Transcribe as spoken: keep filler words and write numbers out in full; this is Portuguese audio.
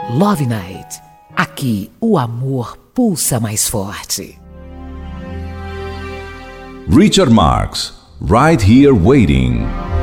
Love Night. Aqui o amor pulsa mais forte. Richard Marx, Right Here Waiting.